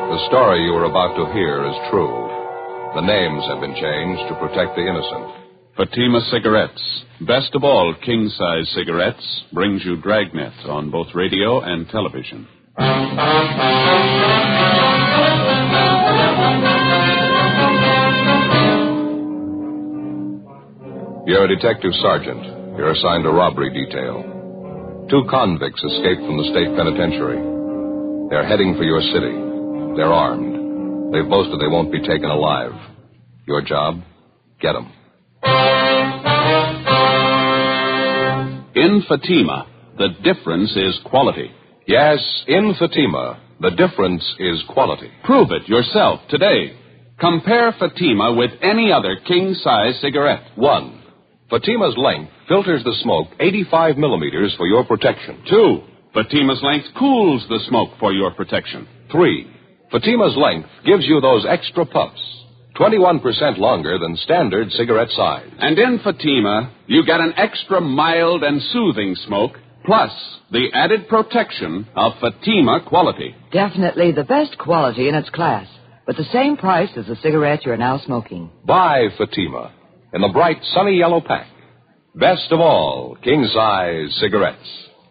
The story you are about to hear is true. The names have been changed to protect the innocent. Fatima Cigarettes, best of all king-size cigarettes, brings you Dragnet on both radio and television. You're a detective sergeant. You're assigned a robbery detail. 2 convicts escaped from the state penitentiary. They're heading for your city. They're armed. They've boasted they won't be taken alive. Your job? Get them. In Fatima, the difference is quality. Yes, in Fatima, the difference is quality. Prove it yourself today. Compare Fatima with any other king-size cigarette. 1. Fatima's length filters the smoke 85 millimeters for your protection. 2. Fatima's length cools the smoke for your protection. 3. Fatima's length gives you those extra puffs, 21% longer than standard cigarette size. And in Fatima, you get an extra mild and soothing smoke, plus the added protection of Fatima quality. Definitely the best quality in its class, but the same price as the cigarette you're now smoking. Buy Fatima in the bright sunny yellow pack. Best of all, king-size cigarettes.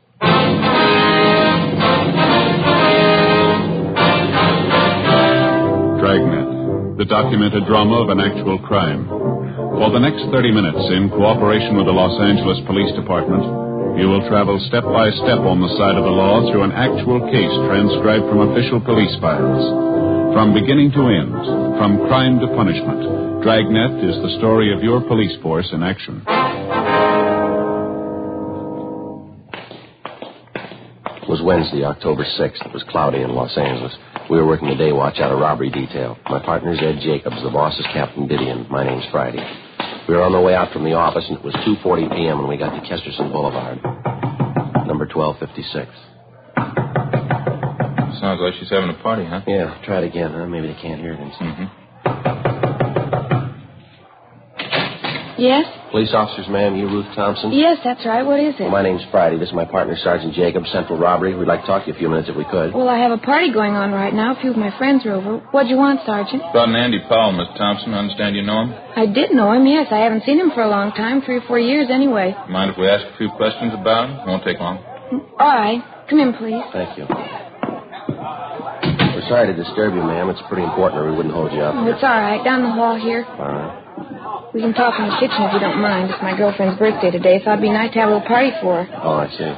Dragnet, the documented drama of an actual crime. For the next 30 minutes, in cooperation with the Los Angeles Police Department, you will travel step by step on the side of the law through an actual case transcribed from official police files. From beginning to end, from crime to punishment, Dragnet is the story of your police force in action. It was Wednesday, October 6th. It was cloudy in Los Angeles. We were working the day watch out of robbery detail. My partner's Ed Jacobs. The boss is Captain Didion. My name's Friday. We were on the way out from the office, and it was 2:40 p.m. when we got to Kesterson Boulevard, number 1256. Sounds like she's having a party, huh? Yeah, try it again, huh? Maybe they can't hear it inside. Yes? Police officers, ma'am. You Ruth Thompson? Yes, that's right. What is it? Well, my name's Friday. This is my partner, Sergeant Jacobs, Central Robbery. We'd like to talk to you a few minutes if we could. Well, I have a party going on right now. A few of my friends are over. What'd you want, Sergeant? About an Andy Powell, Miss Thompson. I understand you know him. I did know him, yes. I haven't seen him for a long time, 3 or 4 years anyway. Mind if we ask a few questions about him? Won't take long. All right. Come in, please. Thank you. We're sorry to disturb you, ma'am. It's pretty important or we wouldn't hold you up. Oh, it's all right. Down the hall here. All right. We can talk in the kitchen if you don't mind. It's my girlfriend's birthday today, so it'd be nice to have a little party for her. Oh, I see.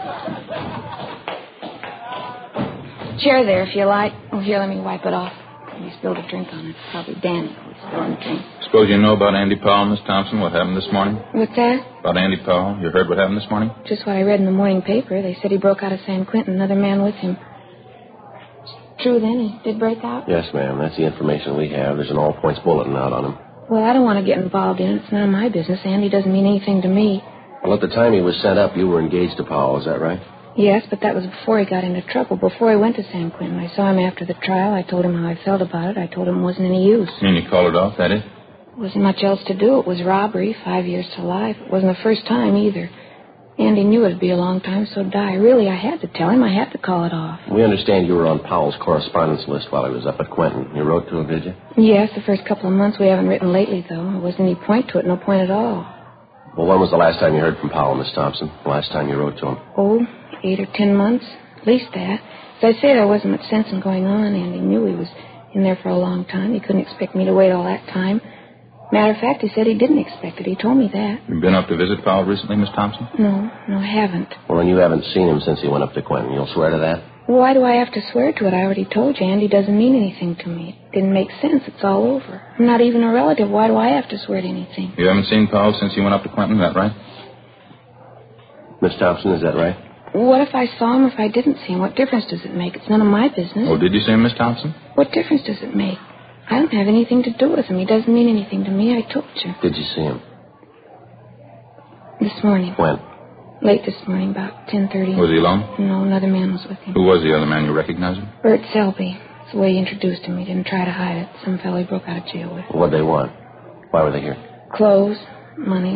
Chair there, if you like. Oh, here, let me wipe it off. You spilled a drink on it. It's probably Danny who spilled the drink. Suppose you know about Andy Powell, Miss Thompson, what happened this morning? What's that? About Andy Powell. You heard what happened this morning? Just what I read in the morning paper. They said he broke out of San Quentin, another man with him. It's true, then? He did break out? Yes, ma'am. That's the information we have. There's an all-points bulletin out on him. Well, I don't want to get involved in it. It's none of my business. Andy doesn't mean anything to me. Well, at the time he was sent up, you were engaged to Powell. Is that right? Yes, but that was before he got into trouble, before he went to San Quentin. I saw him after the trial. I told him how I felt about it. I told him it wasn't any use. You mean you called it off, that is? There wasn't much else to do. It was robbery, 5 years to life. It wasn't the first time either. Andy knew it'd be a long time, so die. Really, I had to tell him. I had to call it off. We understand you were on Powell's correspondence list while he was up at Quentin. You wrote to him, did you? Yes, the first couple of months. We haven't written lately, though. There wasn't any point to it, no point at all. Well, when was the last time you heard from Powell, Miss Thompson? The last time you wrote to him? Oh, 8 or 10 months. At least that. As I say, there wasn't much sense in going on. Andy knew he was in there for a long time. He couldn't expect me to wait all that time. Matter of fact, he said he didn't expect it. He told me that. You been up to visit Powell recently, Miss Thompson? No, I haven't. Well, then you haven't seen him since he went up to Quentin. You'll swear to that? Why do I have to swear to it? I already told you. Andy doesn't mean anything to me. It didn't make sense. It's all over. I'm not even a relative. Why do I have to swear to anything? You haven't seen Powell since he went up to Quentin, is that right? Miss Thompson, is that right? What if I saw him or if I didn't see him? What difference does it make? It's none of my business. Oh, did you see him, Miss Thompson? What difference does it make? I don't have anything to do with him. He doesn't mean anything to me. I told you. Did you see him? This morning. When? Late this morning, about 10:30. Was he alone? No, another man was with him. Who was the other man? You recognize him? Bert Selby. It's the way he introduced him. He didn't try to hide it. Some fellow he broke out of jail with. What'd they want? Why were they here? Clothes, money.